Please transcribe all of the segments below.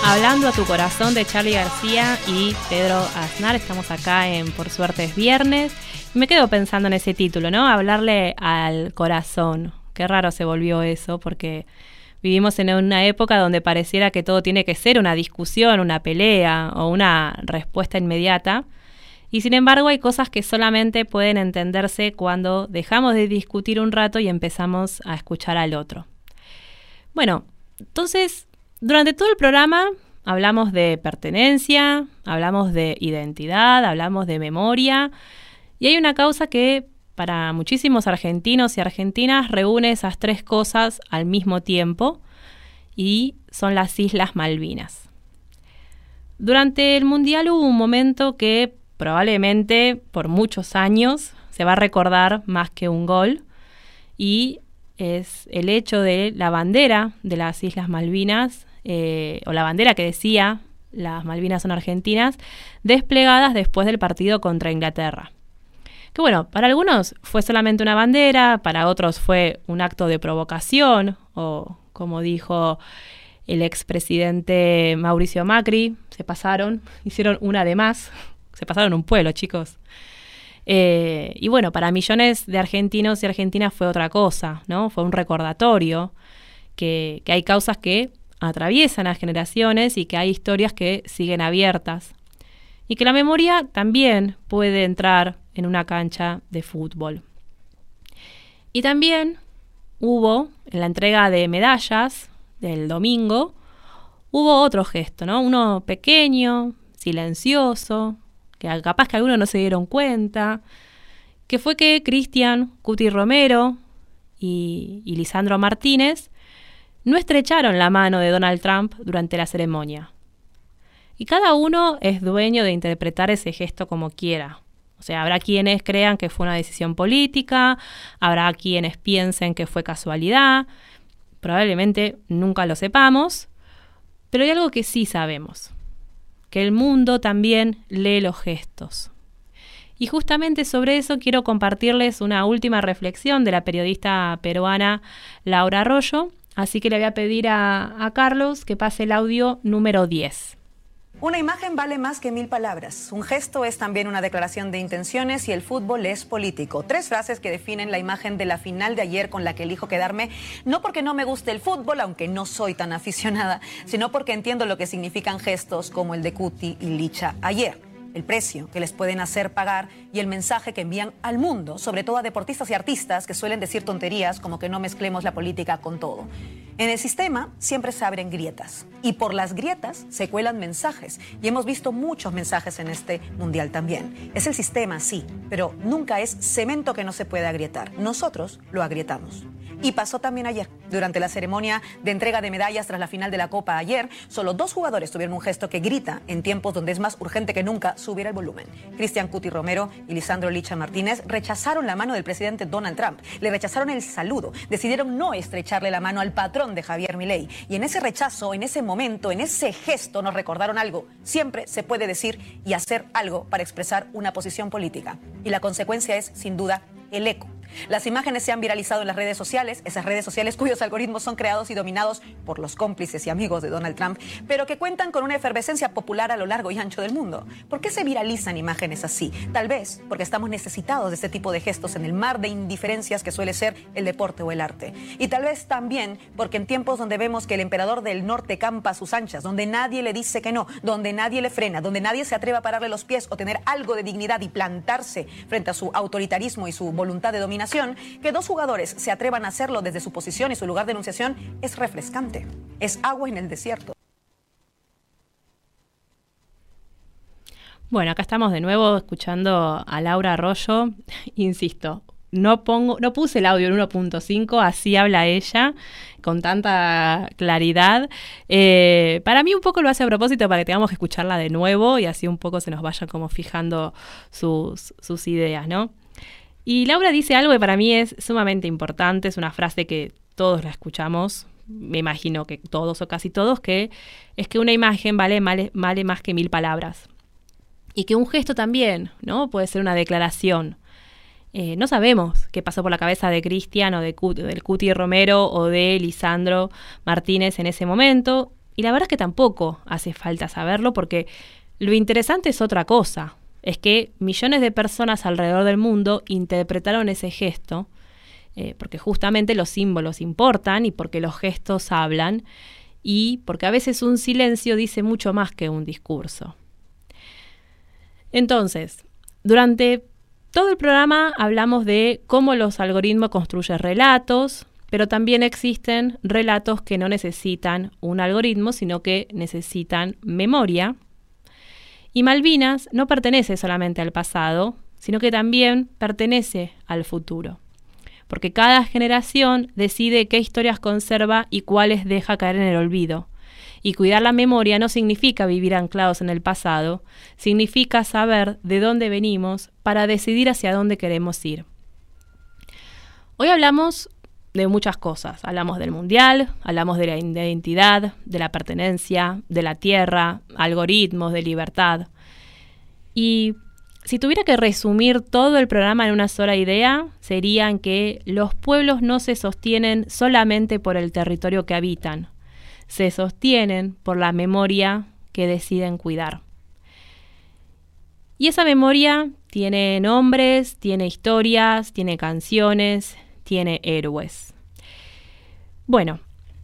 Hablando a tu corazón de Charly García y Pedro Aznar. Estamos acá en Por Suerte es Viernes. Y me quedo pensando en ese título, ¿no? Hablarle al corazón. Qué raro se volvió eso, porque vivimos en una época donde pareciera que todo tiene que ser una discusión, una pelea o una respuesta inmediata. Y sin embargo hay cosas que solamente pueden entenderse cuando dejamos de discutir un rato y empezamos a escuchar al otro. Bueno, entonces, durante todo el programa hablamos de pertenencia, hablamos de identidad, hablamos de memoria, y hay una causa que para muchísimos argentinos y argentinas reúne esas tres cosas al mismo tiempo, y son las Islas Malvinas. Durante el Mundial hubo un momento que probablemente por muchos años se va a recordar más que un gol, y es el hecho de la bandera de las Islas Malvinas, o la bandera que decía las Malvinas son argentinas, desplegadas después del partido contra Inglaterra. Que bueno, para algunos fue solamente una bandera, para otros fue un acto de provocación, o como dijo el expresidente Mauricio Macri, se pasaron, hicieron una de más, se pasaron un pueblo, chicos. Y bueno, para millones de argentinos y argentinas fue otra cosa, ¿no? Fue un recordatorio que hay causas que atraviesan a generaciones y que hay historias que siguen abiertas. Y que la memoria también puede entrar en una cancha de fútbol. Y también hubo, en la entrega de medallas del domingo, hubo otro gesto, ¿no? Uno pequeño, silencioso, que capaz que algunos no se dieron cuenta, que fue que Cristian Cuti Romero y Lisandro Martínez no estrecharon la mano de Donald Trump durante la ceremonia. Y cada uno es dueño de interpretar ese gesto como quiera. O sea, habrá quienes crean que fue una decisión política, habrá quienes piensen que fue casualidad, probablemente nunca lo sepamos, pero hay algo que sí sabemos, que el mundo también lee los gestos. Y justamente sobre eso quiero compartirles una última reflexión de la periodista peruana Laura Arroyo, así que le voy a pedir a Carlos que pase el audio número 10. Una imagen vale más que 1000 palabras. Un gesto es también una declaración de intenciones y el fútbol es político. 3 frases que definen la imagen de la final de ayer con la que elijo quedarme, no porque no me guste el fútbol, aunque no soy tan aficionada, sino porque entiendo lo que significan gestos como el de Cuti y Licha ayer. El precio que les pueden hacer pagar y el mensaje que envían al mundo, sobre todo a deportistas y artistas que suelen decir tonterías como que no mezclemos la política con todo. En el sistema siempre se abren grietas y por las grietas se cuelan mensajes y hemos visto muchos mensajes en este mundial también. Es el sistema, sí, pero nunca es cemento que no se puede agrietar. Nosotros lo agrietamos. Y pasó también ayer. Durante la ceremonia de entrega de medallas tras la final de la Copa ayer, solo 2 jugadores tuvieron un gesto que grita en tiempos donde es más urgente que nunca subir el volumen. Cristian Cuti Romero y Lisandro Licha Martínez rechazaron la mano del presidente Donald Trump. Le rechazaron el saludo. Decidieron no estrecharle la mano al patrón de Javier Milei. Y en ese rechazo, en ese momento, en ese gesto nos recordaron algo. Siempre se puede decir y hacer algo para expresar una posición política. Y la consecuencia es, sin duda, el eco. Las imágenes se han viralizado en las redes sociales, esas redes sociales cuyos algoritmos son creados y dominados por los cómplices y amigos de Donald Trump, pero que cuentan con una efervescencia popular a lo largo y ancho del mundo. ¿Por qué se viralizan imágenes así? Tal vez porque estamos necesitados de este tipo de gestos en el mar de indiferencias que suele ser el deporte o el arte. Y tal vez también porque en tiempos donde vemos que el emperador del norte campa a sus anchas, donde nadie le dice que no, donde nadie le frena, donde nadie se atreve a pararle los pies o tener algo de dignidad y plantarse frente a su autoritarismo y su voluntad de dominación, que 2 jugadores se atrevan a hacerlo desde su posición y su lugar de enunciación es refrescante. Es agua en el desierto. Bueno, acá estamos de nuevo escuchando a Laura Arroyo. Insisto, no puse el audio en 1.5, así habla ella, con tanta claridad. Para mí un poco lo hace a propósito para que tengamos que escucharla de nuevo y así un poco se nos vayan como fijando sus ideas, ¿no? Y Laura dice algo que para mí es sumamente importante, es una frase que todos la escuchamos, me imagino que todos o casi todos, que es que una imagen vale más que 1000 palabras. Y que un gesto también, ¿no? Puede ser una declaración. No sabemos qué pasó por la cabeza de Cristian o del Cuti Romero o de Lisandro Martínez en ese momento. Y la verdad es que tampoco hace falta saberlo, porque lo interesante es otra cosa. Es que millones de personas alrededor del mundo interpretaron ese gesto, porque justamente los símbolos importan y porque los gestos hablan, y porque a veces un silencio dice mucho más que un discurso. Entonces, durante todo el programa hablamos de cómo los algoritmos construyen relatos, pero también existen relatos que no necesitan un algoritmo, sino que necesitan memoria. Y Malvinas no pertenece solamente al pasado, sino que también pertenece al futuro. Porque cada generación decide qué historias conserva y cuáles deja caer en el olvido. Y cuidar la memoria no significa vivir anclados en el pasado, significa saber de dónde venimos para decidir hacia dónde queremos ir. Hoy hablamos de muchas cosas. Hablamos del mundial, hablamos de la identidad, de la pertenencia, de la tierra, algoritmos, de libertad. Y si tuviera que resumir todo el programa en una sola idea, serían que los pueblos no se sostienen solamente por el territorio que habitan, se sostienen por la memoria que deciden cuidar. Y esa memoria tiene nombres, tiene historias, tiene canciones, tiene héroes. Bueno,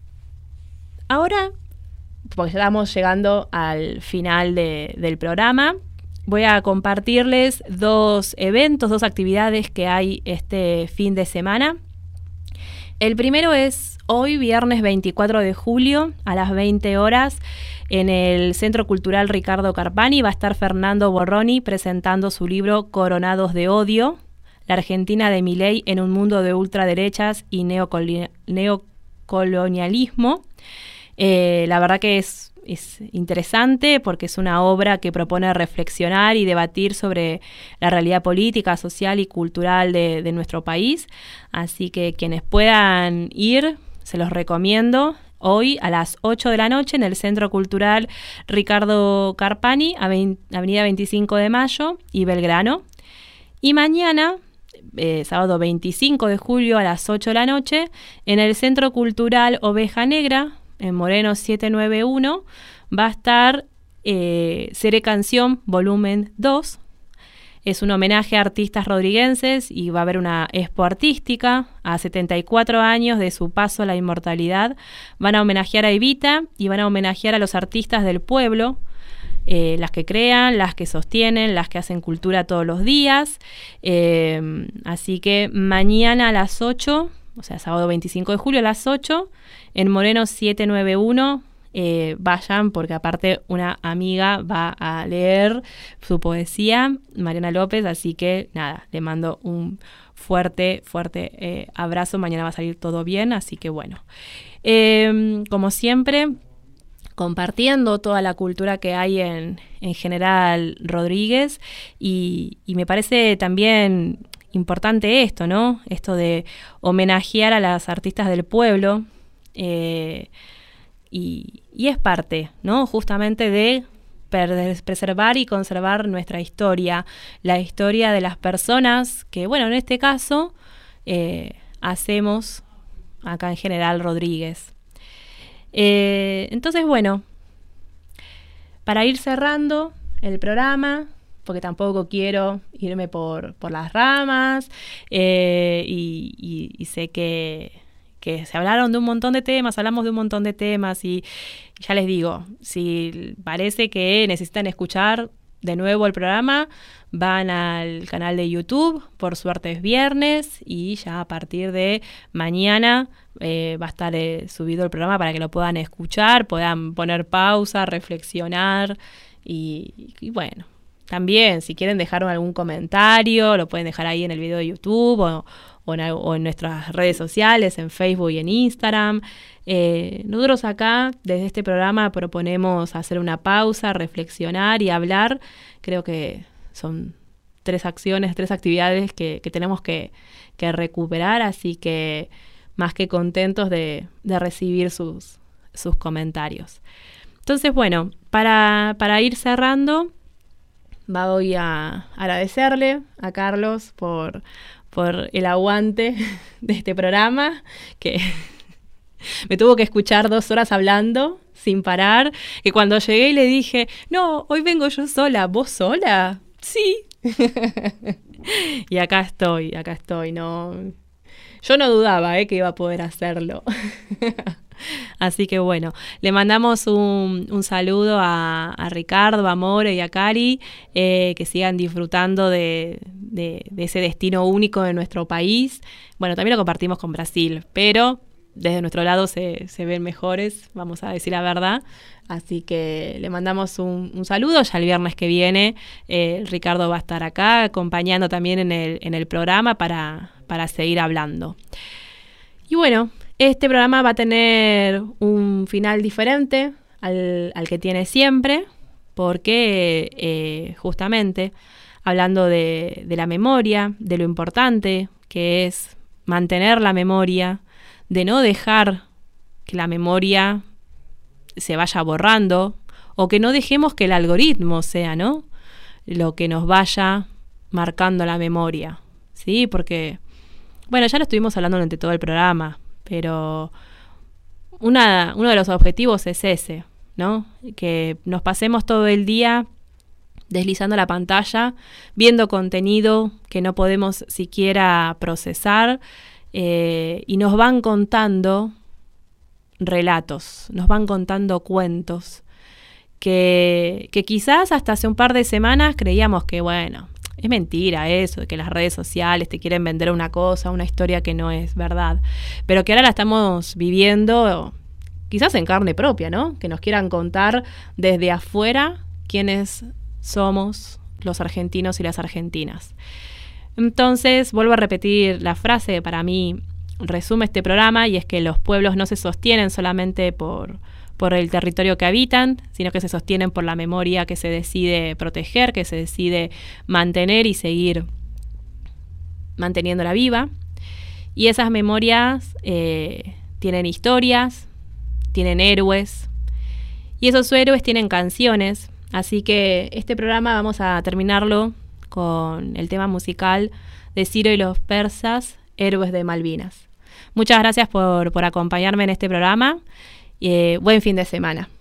ahora, porque estamos llegando al final del programa, voy a compartirles dos eventos, dos actividades que hay este fin de semana. El primero es hoy, viernes 24 de julio, a las 20 horas, en el Centro Cultural Ricardo Carpani. Va a estar Fernando Borroni presentando su libro Coronados de Odio, la Argentina de Milei en un mundo de ultraderechas y neocolonialismo. La verdad que es interesante porque es una obra que propone reflexionar y debatir sobre la realidad política, social y cultural de nuestro país. Así que quienes puedan ir, se los recomiendo. Hoy a las 8 de la noche en el Centro Cultural Ricardo Carpani, Avenida 25 de Mayo y Belgrano. Y mañana, sábado 25 de julio a las 8 de la noche, en el Centro Cultural Oveja Negra, en Moreno 791, va a estar Seré Canción Volumen 2. Es un homenaje a artistas rodriguenses y va a haber una expo artística a 74 años de su paso a la inmortalidad. Van a homenajear a Evita y van a homenajear a los artistas del pueblo, las que crean, las que sostienen, las que hacen cultura todos los días. Así que mañana a las 8, o sea, sábado 25 de julio a las 8, en Moreno 791, vayan, porque aparte una amiga va a leer su poesía, Mariana López, así que nada, le mando un fuerte abrazo. Mañana va a salir todo bien, así que bueno. Como siempre, compartiendo toda la cultura que hay en General Rodríguez, y me parece también importante esto, ¿no? Esto de homenajear a las artistas del pueblo, y es parte, ¿no? Justamente de preservar y conservar nuestra historia, la historia de las personas que, bueno, en este caso, hacemos acá en General Rodríguez. Entonces, bueno, para ir cerrando el programa, porque tampoco quiero irme por las ramas, y sé que se hablaron de un montón de temas, hablamos de un montón de temas, y ya les digo, si parece que necesitan escuchar de nuevo el programa, van al canal de YouTube, Por Suerte es Viernes, y ya a partir de mañana va a estar subido el programa para que lo puedan escuchar, puedan poner pausa, reflexionar, y bueno, también si quieren dejar algún comentario, lo pueden dejar ahí en el video de YouTube o en nuestras redes sociales, en Facebook y en Instagram. Nosotros acá, desde este programa, proponemos hacer una pausa, reflexionar y hablar. Creo que son 3 acciones, 3 actividades que tenemos que recuperar, así que más que contentos de recibir sus comentarios. Entonces, bueno, para ir cerrando, voy a agradecerle a Carlos por el aguante de este programa, que me tuvo que escuchar 2 horas hablando sin parar, que cuando llegué y le dije, no, hoy vengo yo sola. ¿Vos sola? Sí. Y acá estoy, no. Yo no dudaba que iba a poder hacerlo. Así que bueno, le mandamos un saludo a Ricardo, a More y a Cari, que sigan disfrutando de ese destino único de nuestro país. Bueno, también lo compartimos con Brasil, pero desde nuestro lado se ven mejores, vamos a decir la verdad. Así que le mandamos un saludo. Ya el viernes que viene Ricardo va a estar acá acompañando también en el programa para seguir hablando. Y bueno, este programa va a tener un final diferente al que tiene siempre, porque justamente hablando de la memoria, de lo importante que es mantener la memoria, de no dejar que la memoria se vaya borrando, o que no dejemos que el algoritmo sea, ¿no?, lo que nos vaya marcando la memoria, ¿sí? Porque, bueno, ya lo estuvimos hablando durante todo el programa, pero uno de los objetivos es ese, ¿no? Que nos pasemos todo el día deslizando la pantalla, viendo contenido que no podemos siquiera procesar, y nos van contando relatos, nos van contando cuentos que quizás hasta hace un par de semanas creíamos que, bueno, es mentira eso, de que las redes sociales te quieren vender una cosa, una historia que no es verdad, pero que ahora la estamos viviendo quizás en carne propia, ¿no? Que nos quieran contar desde afuera quiénes somos los argentinos y las argentinas. Entonces, vuelvo a repetir la frase que para mí resume este programa, y es que los pueblos no se sostienen solamente por el territorio que habitan, sino que se sostienen por la memoria que se decide proteger, que se decide mantener y seguir manteniéndola viva. Y esas memorias tienen historias, tienen héroes, y esos héroes tienen canciones. Así que este programa vamos a terminarlo con el tema musical de Ciro y los persas, Héroes de Malvinas. Muchas gracias por acompañarme en este programa. Buen fin de semana.